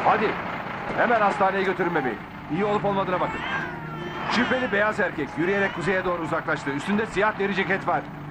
Hadi. Hemen hastaneye götürün bebeği. İyi olup olmadığına bakın. Şüpheli beyaz erkek yürüyerek kuzeye doğru uzaklaştı. Üstünde siyah deri ceket var.